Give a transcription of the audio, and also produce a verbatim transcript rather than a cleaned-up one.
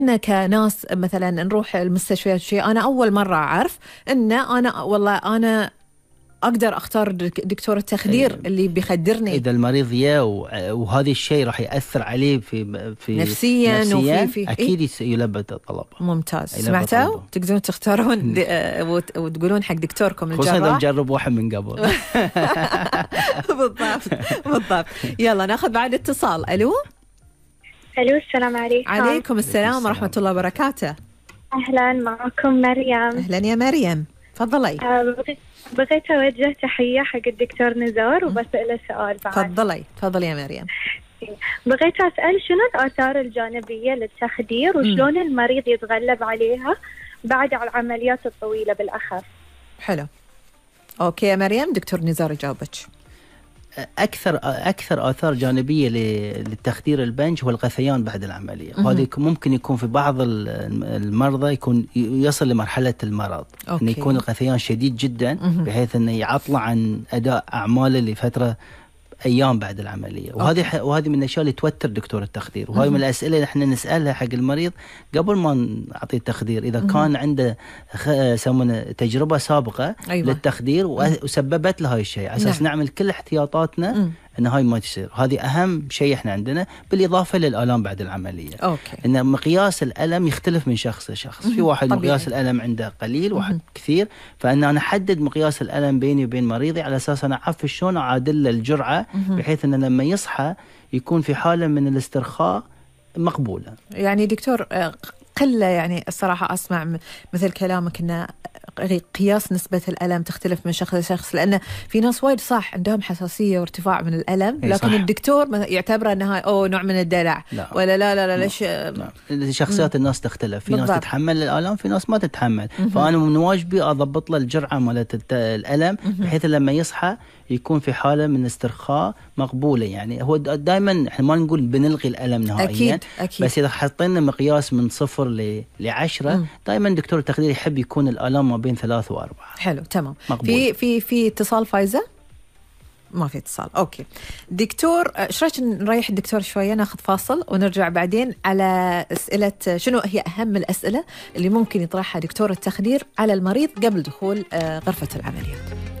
احنا كناس مثلا نروح المستشفيات شيء، انا اول مره اعرف ان انا والله انا اقدر اختار دكتور التخدير اللي بيخدرني اذا المريض يا وهذا الشيء راح ياثر عليه في في نفسيا, نفسياً وفي في اكيد يلبى طلب. ممتاز. سمعتوا؟ تقدرون تختارون وتقولون حق دكتوركم الجراح، خصوصا نجرب واحد من قبل. بالضبط بالضبط. يلا ناخذ بعد اتصال. الو الو السلام عليكم. عليكم السلام ورحمه الله وبركاته. اهلا، معكم مريم. اهلا يا مريم، تفضلي. بغيت أوجه تحية حق الدكتور نزار وبسأله سؤال بعد. تفضلي تفضلي يا مريم. بغيت أسأل شنو الآثار الجانبية للتخدير وشلون المريض يتغلب عليها بعد العمليات الطويلة بالأخص. حلو، أوكي يا مريم، دكتور نزار يجاوبك. أكثر أكثر آثار جانبية للتخدير البنج هو الغثيان بعد العملية، وهذا ممكن يكون في بعض المرضى يكون يصل لمرحلة المرض، أوكي. إنه يكون الغثيان شديد جدا بحيث إنه يعطل عن أداء أعماله لفترة أيام بعد العملية، وهذه وهذه من الأشياء اللي توتر دكتور التخدير، وهذه من الأسئلة اللي احنا نسألها حق المريض قبل ما نعطيه التخدير، إذا كان عنده يسمونه تجربة سابقة أيوة. للتخدير وسببت له هاي الشيء، على أساس نعمل كل احتياطاتنا مم. إن هاي ما تصير. هذه أهم شيء احنا عندنا، بالإضافة للآلام بعد العملية. أوكي. إن مقياس الألم يختلف من شخص لشخص، في واحد طبيعي. مقياس الألم عنده قليل، واحد مم. كثير، فإن أنا أحدد مقياس الألم بيني وبين مريضي على أساس أنا أعرف شلون أعادل الجرعة مم. بحيث إنه لما يصحى يكون في حالة من الاسترخاء مقبولة. يعني دكتور قلة يعني الصراحة أسمع مثل كلامك إنه قياس نسبة الألم تختلف من شخص لشخص، لأن في ناس وايد صح عندهم حساسية وارتفاع من الألم، لكن صح. الدكتور يعتبر أنها أو نوع من الدلع، لا. ولا لا لا لا ليش شخصيات الناس تختلف، في بالضبط. ناس تتحمل الآلام، في ناس ما تتحمل، م- فأنا من واجبي أضبط له الجرعة مالت الألم بحيث لما يصحى يكون في حالة من استرخاء مقبولة. يعني هو دائما احنا ما نقول بنلغي الألم نهائيا، أكيد. أكيد. بس إذا حطينا مقياس من صفر ل لعشرة، دائما دكتور التخدير يحب يكون الآلام ما بين ثلاث وأربعة. حلو، تمام. مقبول. في في في اتصال فايزة؟ ما في اتصال. أوكي دكتور، ايش رايك نريح الدكتور شوية، ناخذ فاصل ونرجع بعدين على أسئلة شنو هي أهم الأسئلة اللي ممكن يطرحها دكتور التخدير على المريض قبل دخول غرفة العمليات.